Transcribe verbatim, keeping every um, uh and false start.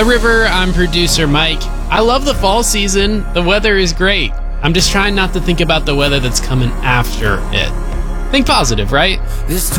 The River, I'm producer Mike. I love the fall season. The weather is great. I'm just trying not to think about the weather that's coming after it. Think positive, right? This